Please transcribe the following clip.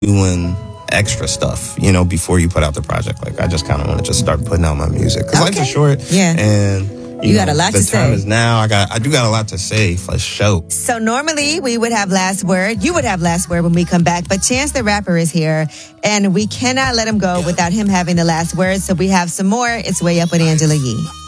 doing extra stuff, you know, before you put out the project. Like, I just kind of want to just start putting out my music. Because life is short. Yeah. And you got a lot to say. The time is now. I do got a lot to say for sure. So normally we would have last word. You would have last word when we come back. But Chance the Rapper is here. And we cannot let him go without him having the last word. So we have some more. It's Way Up with Angela Yee.